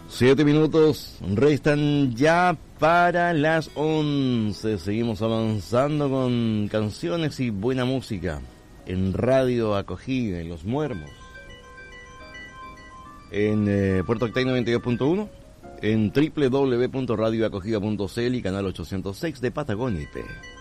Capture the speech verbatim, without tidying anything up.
Siete minutos restan ya para las once. Seguimos avanzando con canciones y buena música en Radio Acogida, en Los Muermos, en eh, Puerto Octay noventa y dos punto uno, en doble u doble u doble u punto radio acogida punto c l y canal ochocientos seis de Patagonia I P.